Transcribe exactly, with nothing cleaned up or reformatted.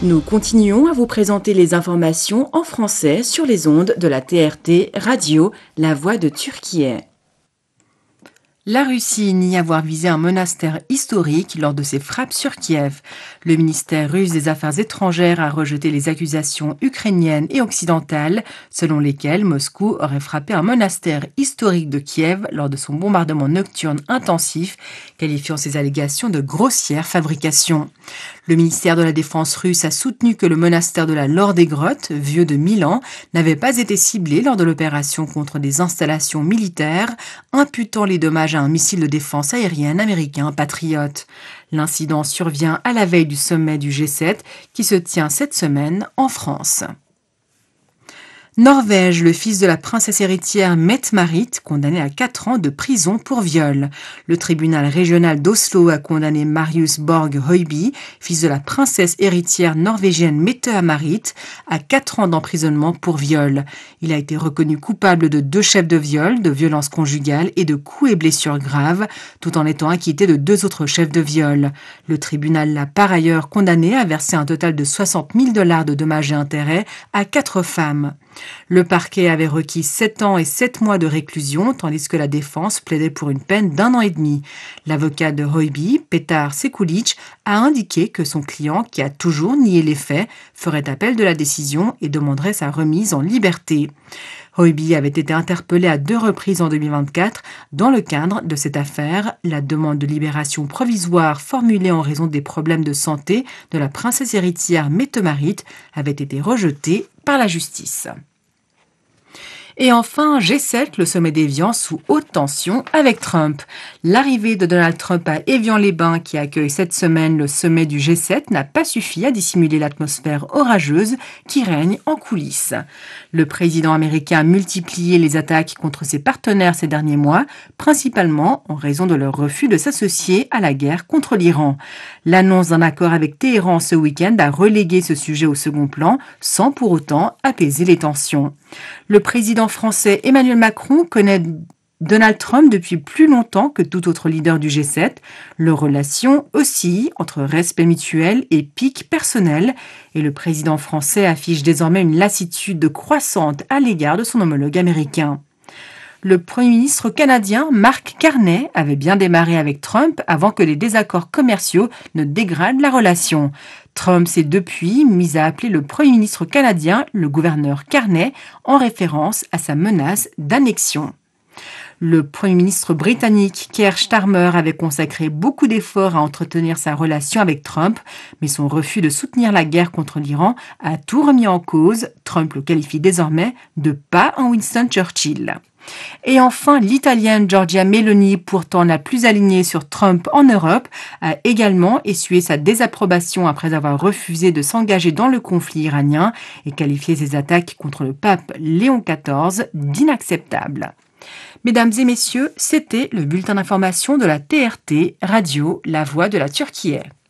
Nous continuons à vous présenter les informations en français sur les ondes de la T R T Radio, la voix de Turquie. La Russie nie avoir visé un monastère historique lors de ses frappes sur Kiev. Le ministère russe des Affaires étrangères a rejeté les accusations ukrainiennes et occidentales selon lesquelles Moscou aurait frappé un monastère historique de Kiev lors de son bombardement nocturne intensif, qualifiant ces allégations de grossière fabrication. Le ministère de la Défense russe a soutenu que le monastère de la Laure des Grottes, vieux de mille ans, n'avait pas été ciblé lors de l'opération contre des installations militaires, imputant les dommages à un missile de défense aérienne américain Patriot. L'incident survient à la veille du sommet du G sept qui se tient cette semaine en France. Norvège, le fils de la princesse héritière Mette-Marit, condamné à quatre ans de prison pour viol. Le tribunal régional d'Oslo a condamné Marius Borg Høiby, fils de la princesse héritière norvégienne Mette-Marit, à quatre ans d'emprisonnement pour viol. Il a été reconnu coupable de deux chefs de viol, de violence conjugale et de coups et blessures graves, tout en étant acquitté de deux autres chefs de viol. Le tribunal l'a par ailleurs condamné à verser un total de soixante mille dollars de dommages et intérêts à quatre femmes. Le parquet avait requis sept ans et sept mois de réclusion, tandis que la défense plaidait pour une peine d'un an et demi. L'avocat de Høiby, Petar Sekulic, a indiqué que son client, qui a toujours nié les faits, ferait appel de la décision et demanderait sa remise en liberté. Høiby avait été interpellé à deux reprises en deux mille vingt-quatre. Dans le cadre de cette affaire, la demande de libération provisoire formulée en raison des problèmes de santé de la princesse héritière Mette-Marit avait été rejetée par la justice. Et enfin, G sept, le sommet d'Évian sous haute tension avec Trump. L'arrivée de Donald Trump à Évian-les-Bains, qui accueille cette semaine le sommet du G sept, n'a pas suffi à dissimuler l'atmosphère orageuse qui règne en coulisses. Le président américain a multiplié les attaques contre ses partenaires ces derniers mois, principalement en raison de leur refus de s'associer à la guerre contre l'Iran. L'annonce d'un accord avec Téhéran ce week-end a relégué ce sujet au second plan, sans pour autant apaiser les tensions. Le président français Emmanuel Macron connaît Donald Trump depuis plus longtemps que tout autre leader du G sept. Leur relation oscille entre respect mutuel et pique personnel, et le président français affiche désormais une lassitude croissante à l'égard de son homologue américain. Le Premier ministre canadien Mark Carney avait bien démarré avec Trump avant que les désaccords commerciaux ne dégradent la relation. Trump s'est depuis mis à appeler le Premier ministre canadien le gouverneur Carney en référence à sa menace d'annexion. Le Premier ministre britannique Keir Starmer avait consacré beaucoup d'efforts à entretenir sa relation avec Trump, mais son refus de soutenir la guerre contre l'Iran a tout remis en cause. Trump le qualifie désormais de pas un Winston Churchill. Et enfin, l'Italienne Giorgia Meloni, pourtant la plus alignée sur Trump en Europe, a également essuyé sa désapprobation après avoir refusé de s'engager dans le conflit iranien et qualifié ses attaques contre le pape Léon quatorze d'inacceptables. Mesdames et messieurs, c'était le bulletin d'information de la T R T Radio, la voix de la Turquie.